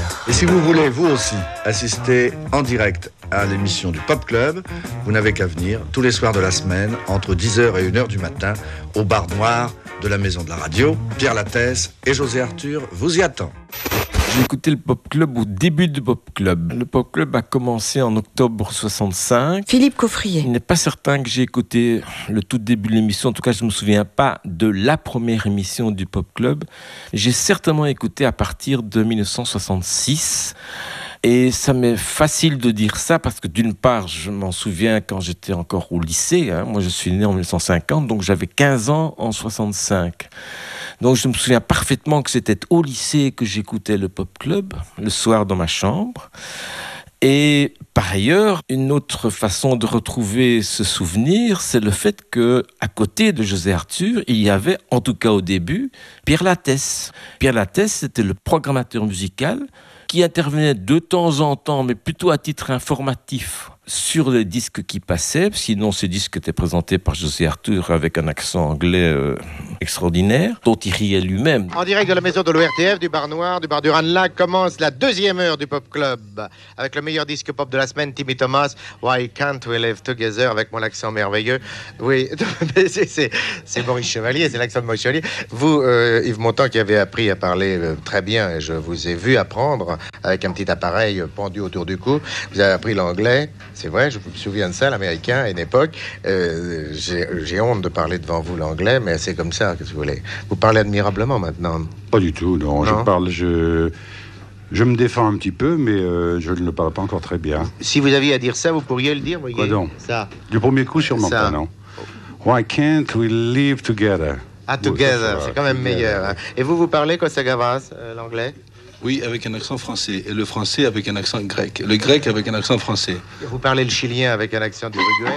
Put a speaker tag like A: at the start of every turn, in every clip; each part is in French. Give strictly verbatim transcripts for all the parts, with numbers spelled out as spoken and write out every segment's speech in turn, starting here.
A: Et si vous voulez, vous aussi, assister en direct à l'émission du Pop Club, vous n'avez qu'à venir tous les soirs de la semaine, entre dix heures et une heure du matin, au bar noir de la Maison de la Radio. Pierre Lattès et José Arthur vous y attendent.
B: J'ai écouté le Pop Club au début du Pop Club. Le Pop Club a commencé en octobre soixante-cinq.
C: Philippe Coffrier.
B: Il n'est pas certain que j'ai écouté le tout début de l'émission. En tout cas, je ne me souviens pas de la première émission du Pop Club. J'ai certainement écouté à partir de dix-neuf cent soixante-six. Et ça m'est facile de dire ça parce que d'une part, je m'en souviens quand j'étais encore au lycée. Hein. Moi, je suis né en dix-neuf cent cinquante, donc j'avais quinze ans en soixante-cinq. Donc je me souviens parfaitement que c'était au lycée que j'écoutais le Pop Club, le soir dans ma chambre. Et par ailleurs, une autre façon de retrouver ce souvenir, c'est le fait qu'à côté de José Arthur, il y avait, en tout cas au début, Pierre Lattès. Pierre Lattès, c'était le programmateur musical qui intervenait de temps en temps, mais plutôt à titre informatif, sur les disques qui passaient. Sinon, ces disques étaient présentés par José Arthur avec un accent anglais euh, extraordinaire, dont il riait lui-même.
D: En direct de la maison de l'O R T F, du bar noir, du bar du Ranelagh, commence la deuxième heure du Pop Club, avec le meilleur disque pop de la semaine, Timmy Thomas, Why Can't We Live Together, avec mon accent merveilleux. Oui, c'est, c'est, c'est Maurice Chevalier, c'est l'accent de Maurice Chevalier. Vous, euh, Yves Montand, qui avez appris à parler euh, très bien, et je vous ai vu apprendre, avec un petit appareil pendu autour du cou, vous avez appris l'anglais. C'est vrai, je me souviens de ça, l'américain, à une époque. Euh, j'ai, j'ai honte de parler devant vous l'anglais, mais c'est comme ça, que vous voulez. Vous parlez admirablement maintenant.
E: Pas du tout, non. non. Je parle, je, je me défends un petit peu, mais euh, je ne le parle pas encore très bien.
D: Si vous aviez à dire ça, vous pourriez le dire, voyez.
E: Quoi donc?
D: Ça.
E: Du premier coup, sûrement ça. Pas, non. Why can't we live together?
D: Ah, together, oui, c'est quand même together. Meilleur. Hein. Et vous, vous parlez, Costa Gavras, euh, l'anglais?
F: Oui, avec un accent français. Et le français avec un accent grec. Le grec avec un accent français.
D: Vous parlez le chilien avec un accent d'Uruguay?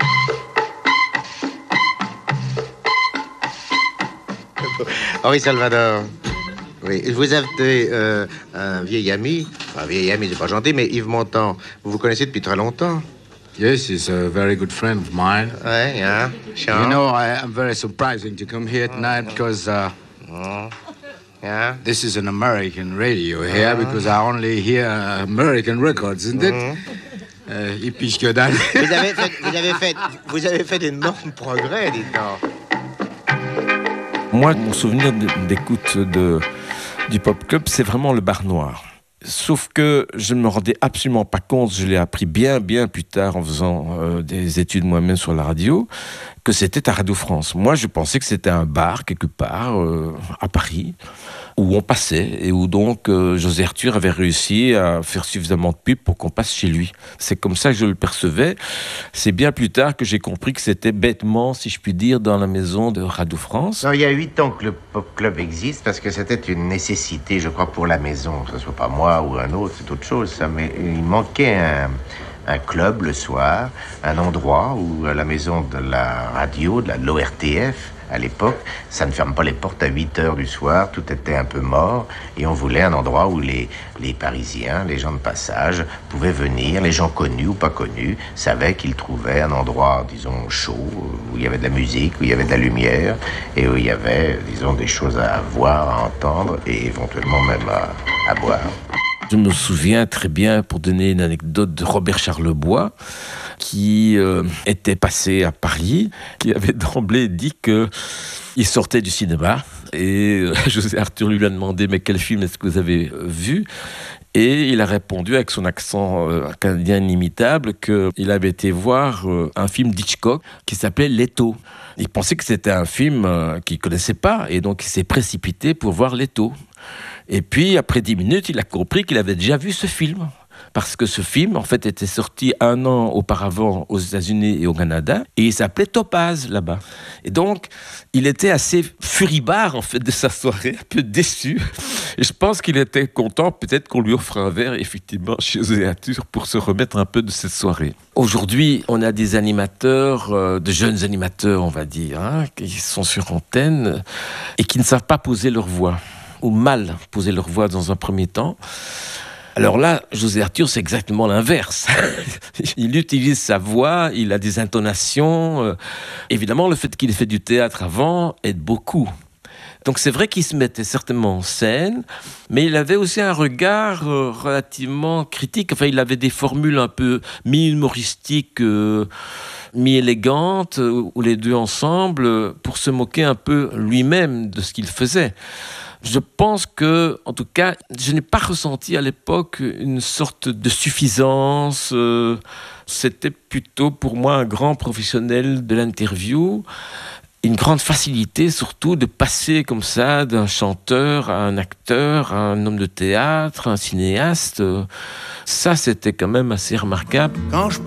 D: Henri Salvador. Oui, vous avez euh, un vieil ami. Enfin, un vieil ami, c'est pas gentil, mais Yves Montand. Vous vous connaissez depuis très longtemps?
G: Yes, he's a very good friend of mine.
D: Ouais, yeah, sure.
G: You know, I, I'm very surprising to come here tonight because... Uh,
D: mm. Yeah.
G: This is an American radio here, uh-huh. because I only hear American records, isn't it? Uh-huh. Euh, et puisque dans...
D: vous avez fait, vous avez fait, vous avez fait d'énormes progrès, dites-donc.
B: Moi, mon souvenir d'écoute de, du Pop Club, c'est vraiment le bar noir. Sauf que je ne me rendais absolument pas compte, je l'ai appris bien, bien plus tard en faisant euh, des études moi-même sur la radio, que c'était à Radio France. Moi, je pensais que c'était un bar quelque part euh, à Paris, où on passait et où donc euh, José Arthur avait réussi à faire suffisamment de pub pour qu'on passe chez lui. C'est comme ça que je le percevais. C'est bien plus tard que j'ai compris que c'était bêtement, si je puis dire, dans la maison de Radio France.
D: Non, il y a huit ans que le Pop Club existe parce que c'était une nécessité, je crois, pour la maison. Que ce soit pas moi ou un autre, c'est autre chose, ça. Mais il manquait un... un club le soir, un endroit où à la maison de la radio, de la l'O R T F, à l'époque, ça ne ferme pas les portes à huit heures du soir, tout était un peu mort, et on voulait un endroit où les, les Parisiens, les gens de passage, pouvaient venir, les gens connus ou pas connus, savaient qu'ils trouvaient un endroit, disons, chaud, où il y avait de la musique, où il y avait de la lumière, et où il y avait, disons, des choses à voir, à entendre, et éventuellement même à, à boire.
B: Je me souviens très bien, pour donner une anecdote, de Robert Charlebois, qui euh, était passé à Paris, qui avait d'emblée dit qu'il sortait du cinéma. Et euh, José Arthur lui a demandé « Mais quel film est-ce que vous avez euh, vu ?» Et il a répondu avec son accent euh, canadien inimitable qu'il avait été voir euh, un film d'Hitchcock qui s'appelait « Leto ». Il pensait que c'était un film euh, qu'il ne connaissait pas, et donc il s'est précipité pour voir Leto. Et puis, après dix minutes, il a compris qu'il avait déjà vu ce film. Parce que ce film, en fait, était sorti un an auparavant aux États-Unis et au Canada, et il s'appelait Topaz, là-bas. Et donc, il était assez furibard, en fait, de sa soirée, un peu déçu. Et je pense qu'il était content, peut-être qu'on lui offre un verre, effectivement, chez José Arthur, pour se remettre un peu de cette soirée. Aujourd'hui, on a des animateurs, euh, de jeunes animateurs, on va dire, hein, qui sont sur antenne, et qui ne savent pas poser leur voix, ou mal poser leur voix dans un premier temps. Alors là, José Arthur, c'est exactement l'inverse. Il utilise sa voix, il a des intonations. Euh, évidemment, le fait qu'il ait fait du théâtre avant aide beaucoup. Donc c'est vrai qu'il se mettait certainement en scène, mais il avait aussi un regard euh, relativement critique. Enfin, il avait des formules un peu mi-humoristiques, euh, mi-élégantes, euh, ou les deux ensemble, euh, pour se moquer un peu lui-même de ce qu'il faisait. Je pense que, en tout cas, je n'ai pas ressenti à l'époque une sorte de suffisance. Euh, c'était plutôt pour moi un grand professionnel de l'interview. Une grande facilité surtout de passer comme ça d'un chanteur à un acteur, à un homme de théâtre, à un cinéaste. Ça, c'était quand même assez remarquable.
C: Quand je